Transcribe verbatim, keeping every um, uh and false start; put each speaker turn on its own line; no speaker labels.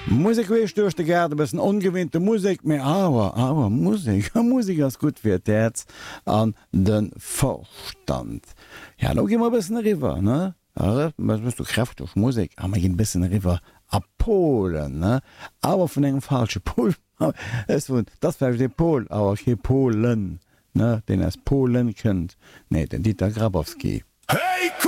Musik wie durch de Gerde bessen ungewinnte Musik mé awer awer Musik Musik ass gut fir d'Herz an den Vorstand. Ja lo gimmer bessen River ne musst du kräft auf Musik a gin bisssen River a Polen ne awer vun engem falsche Pol das war de Pol awer hi Polen ne den as Polen kënnt nee den Dieter Grabowski. Hey,